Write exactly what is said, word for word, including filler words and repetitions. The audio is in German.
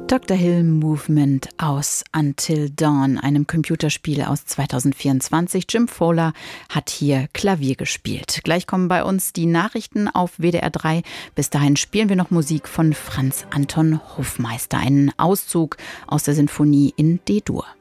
Doktor Hill Movement aus Until Dawn, einem Computerspiel aus zweitausendvierundzwanzig. Jim Fowler hat hier Klavier gespielt. Gleich kommen bei uns die Nachrichten auf W D R drei. Bis dahin spielen wir noch Musik von Franz Anton Hofmeister, einen Auszug aus der Sinfonie in D-Dur.